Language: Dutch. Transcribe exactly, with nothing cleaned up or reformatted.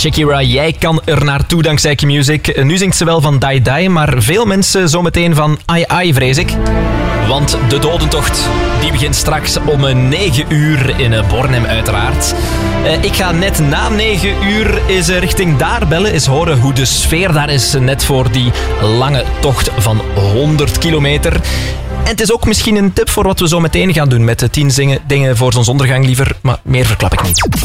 Shakira, jij kan er naartoe dankzij Q-Music. Nu zingt ze wel van Die Die, maar veel mensen zometeen van Ai Ai, vrees ik. Want de dodentocht die begint straks om negen uur in Bornem uiteraard. Ik ga net na negen uur eens richting daar bellen, eens horen hoe de sfeer daar is net voor die lange tocht van honderd kilometer. En het is ook misschien een tip voor wat we zo meteen gaan doen met de tien dingen voor zonsondergang liever, maar meer verklap ik niet.